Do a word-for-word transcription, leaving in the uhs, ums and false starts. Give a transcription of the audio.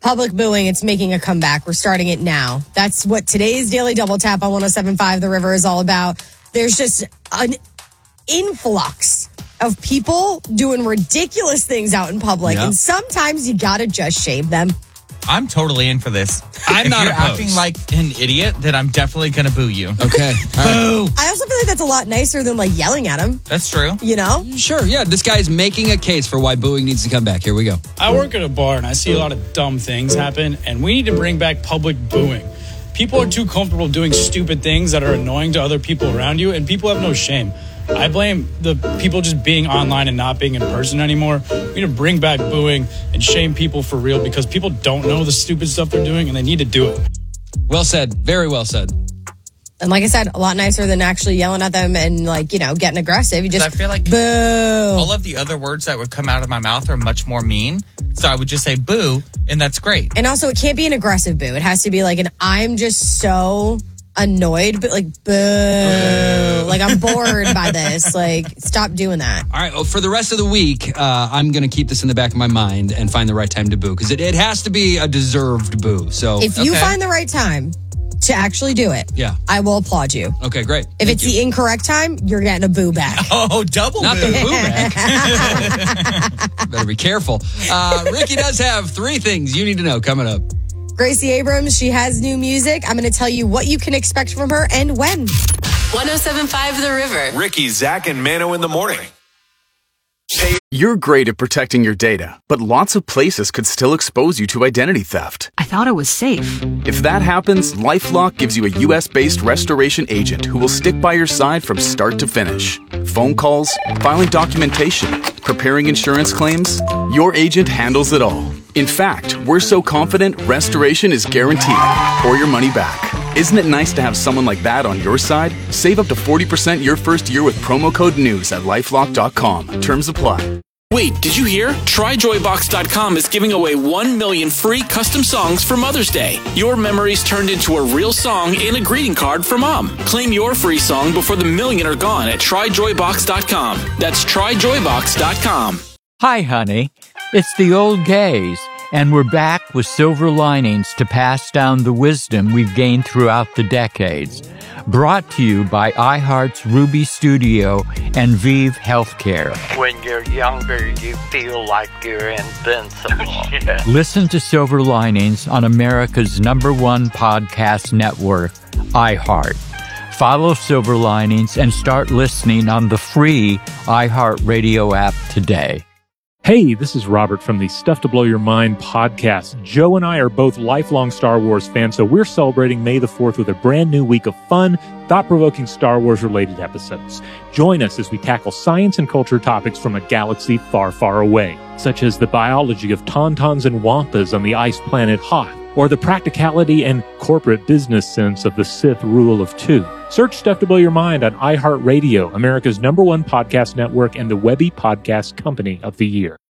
public booing, it's making a comeback. We're starting it now. That's what today's Daily Double Tap on one oh seven point five The River is all about. There's just an influx of people doing ridiculous things out in public. Yep. And sometimes you got to just shame them. I'm totally in for this. I'm if not you're opposed. acting like an idiot, then I'm definitely going to boo you. Okay. Boo. I also feel like that's a lot nicer than like yelling at him. That's true. You know? Sure, yeah. This guy's making a case for why booing needs to come back. Here we go. I work at a bar and I see a lot of dumb things happen, and we need to bring back public booing. People are too comfortable doing stupid things that are annoying to other people around you, and people have no shame. I blame the people just being online and not being in person anymore. We need to bring back booing and shame people for real, because people don't know the stupid stuff they're doing and they need to do it. Well said. Very well said. And like I said, a lot nicer than actually yelling at them and like, you know, getting aggressive. You just I feel like boo. All of the other words that would come out of my mouth are much more mean. So I would just say boo, and that's great. And also, it can't be an aggressive boo. It has to be like an I'm just so annoyed, but like boo. boo. Like I'm bored by this. Like stop doing that. All right. Well, for the rest of the week, uh, I'm going to keep this in the back of my mind and find the right time to boo, because it, it has to be a deserved boo. So if you okay. find the right time to actually do it, yeah, I will applaud you. Okay, great. If Thank it's you. the incorrect time, you're getting a boo back. Oh, double Not boo. the boo back. Better be careful. Uh, Ricky does have three things you need to know coming up. Gracie Abrams, she has new music. I'm going to tell you what you can expect from her and when. one oh seven point five The River. Ricky, Zach, and Mano in the morning. You're great at protecting your data, but lots of places could still expose you to identity theft. I thought it was safe. If that happens, LifeLock gives you a U S-based restoration agent who will stick by your side from start to finish. Phone calls, filing documentation, preparing insurance claims, your agent handles it all. In fact, we're so confident restoration is guaranteed or your money back. Isn't it nice to have someone like that on your side? Save up to forty percent your first year with promo code NEWS at lifelock dot com. Terms apply. Wait, did you hear? Try joy box dot com is giving away one million free custom songs for Mother's Day. Your memories turned into a real song and a greeting card for Mom. Claim your free song before the million are gone at try joy box dot com. That's try joy box dot com. Hi, honey. It's the old gays, and we're back with silver linings to pass down the wisdom we've gained throughout the decades. Brought to you by iHeart's Ruby Studio and Vive Healthcare. When you're younger, you feel like you're invincible. Yeah. Listen to Silver Linings on America's number one podcast network, iHeart. Follow Silver Linings and start listening on the free iHeartRadio app today. Hey, this is Robert from the Stuff to Blow Your Mind podcast. Joe and I are both lifelong Star Wars fans, so we're celebrating May the fourth with a brand new week of fun, thought-provoking Star Wars-related episodes. Join us as we tackle science and culture topics from a galaxy far, far away, such as the biology of tauntauns and wampas on the ice planet Hoth, or the practicality and corporate business sense of the Sith rule of two. Search Stuff to Blow Your Mind on iHeartRadio, America's number one podcast network and the Webby Podcast Company of the Year.